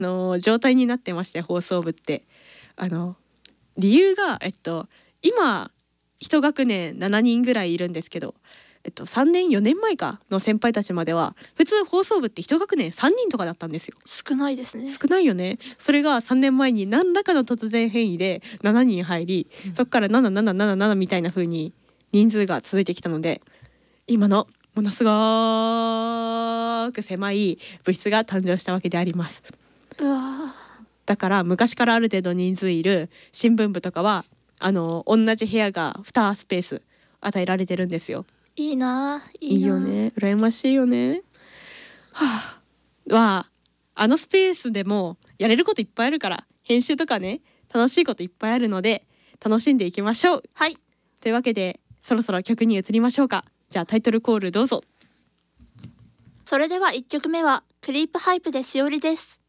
状態になってまして、放送部って理由が今一学年7人ぐらいいるんですけど、3年4年前かの先輩たちまでは普通放送部って一学年3人とかだったんですよ。 少ないですね。 少ないよね。それが3年前に何らかの突然変異で7人入り、そこから7777みたいな風に人数が続いてきたので、今のものすごく狭い部室が誕生したわけであります。 うわ、 だから昔からある程度人数いる新聞部とかは同じ部屋が2スペース与えられてるんですよ。 いいな、 いいよね、羨ましいよね。スペースでもやれることいっぱいあるから、編集とかね、楽しいこといっぱいあるので楽しんでいきましょう。 はい。 というわけでそろそろ曲に移りましょうか。じゃあタイトルコールどうぞ。 それでは1曲目はクリープハイプでしおりです。